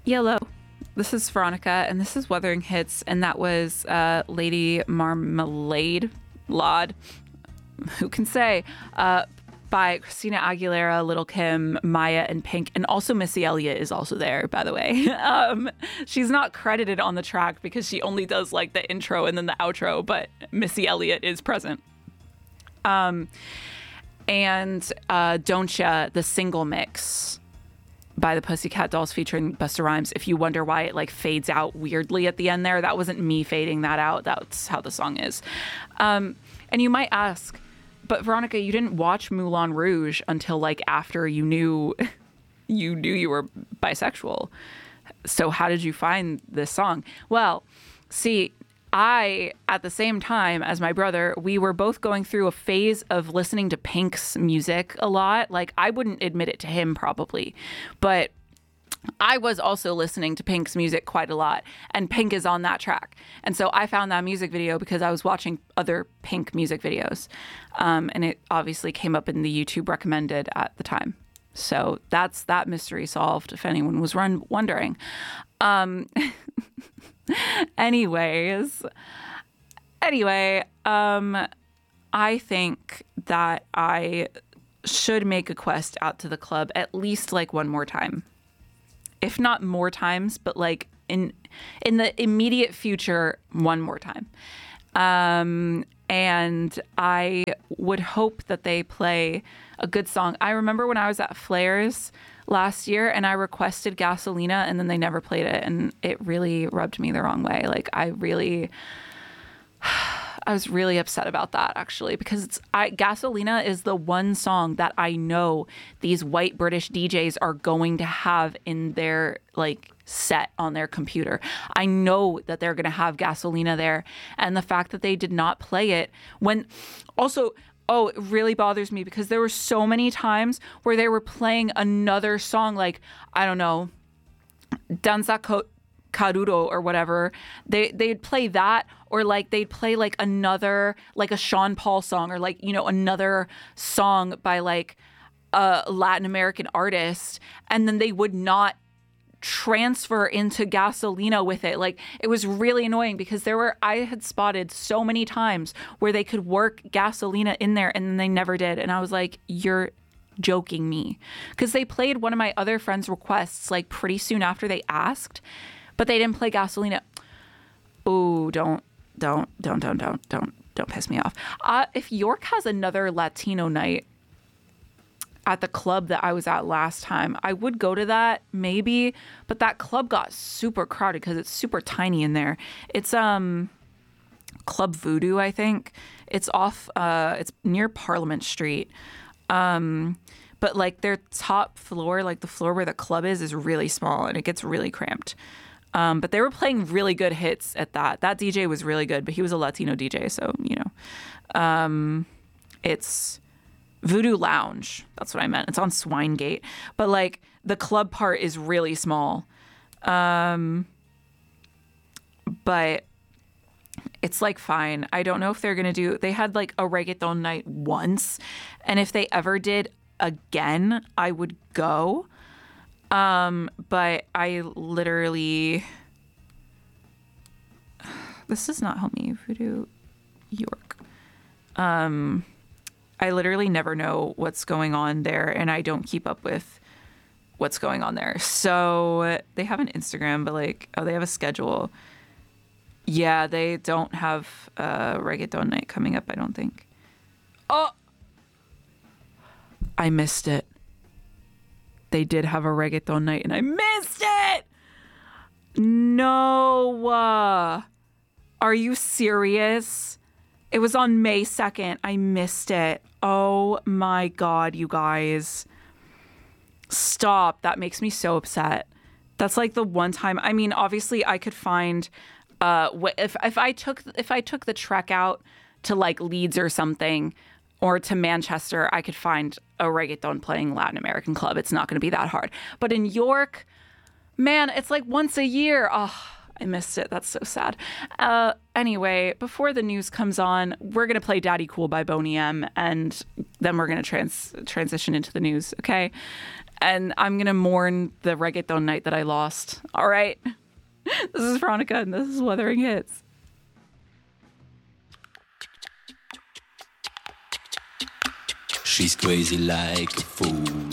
Yellow. This is Veronica, and this is Wuthering Hits, and that was Lady Marmalade, Laud, who can say, by Christina Aguilera, Little Kim, Maya, and Pink, and also Missy Elliott is also there, by the way. She's not credited on the track because she only does like the intro and then the outro, but Missy Elliott is present. And Don't Ya, the single mix by the Pussycat Dolls featuring Busta Rhymes. If you wonder why it like fades out weirdly at the end there, that wasn't me fading that out. That's how the song is. And you might ask, but Veronica, you didn't watch Moulin Rouge until like after you knew you were bisexual. So how did you find this song? Well, see, I, at the same time as my brother, we were both going through a phase of listening to Pink's music a lot. Like, I wouldn't admit it to him probably, but I was also listening to Pink's music quite a lot, and Pink is on that track. And so I found that music video because I was watching other Pink music videos. And it obviously came up in the YouTube recommended at the time. So that's that mystery solved, if anyone was wondering. Anyway, I think that I should make a quest out to the club at least like one more time. If not more times, but like in the immediate future, one more time. And I would hope that they play a good song. I remember when I was at Flair's last year and I requested Gasolina and then they never played it, and it really rubbed me the wrong way. Like I was really upset about that actually, because Gasolina is the one song that I know these white British DJs are going to have in their like set on their computer. I know that they're going to have Gasolina there, and the fact that they did not play it when also, oh, it really bothers me because there were so many times where they were playing another song, like, I don't know, Danza Kuduro or whatever. They'd play that, or like they'd play like another, like a Sean Paul song, or like, you know, another song by like a Latin American artist, and then they would not transfer into Gasolina with it. Like, it was really annoying because I had spotted so many times where they could work Gasolina in there and then they never did. And I was like, you're joking me. Because they played one of my other friends' requests like pretty soon after they asked, but they didn't play Gasolina. Oh, don't piss me off. If York has another Latino night at the club that I was at last time, I would go to that maybe, but that club got super crowded because it's super tiny in there. It's Club Voodoo, I think. It's off it's near Parliament Street. But like their top floor, like the floor where the club is really small and it gets really cramped. But they were playing really good hits at that. That DJ was really good, but he was a Latino DJ, so you know. It's Voodoo Lounge. That's what I meant. It's on Swinegate. But like the club part is really small. But it's like fine. I don't know if they're going to they had like a reggaeton night once. And if they ever did again, I would go. But I literally, this does not help me. Voodoo York. I literally never know what's going on there, and I don't keep up with what's going on there. So they have an Instagram, but like, oh, they have a schedule. Yeah, they don't have a reggaeton night coming up, I don't think. Oh, I missed it. They did have a reggaeton night, and I missed it. No. Are you serious? It was on May 2nd. I missed it. Oh my God, you guys. Stop. That makes me so upset. That's like the one time. I mean, obviously I could find if I took the trek out to like Leeds or something, or to Manchester, I could find a reggaeton playing Latin American club. It's not going to be that hard. But in York, man, it's like once a year. Oh, I missed it. That's so sad. Anyway, before the news comes on, we're going to play Daddy Cool by Boney M, and then we're going to transition into the news, okay? and I'm going to mourn the reggaeton night that I lost. All right. This is Veronica, and this is Wuthering Hits. She's crazy like a fool.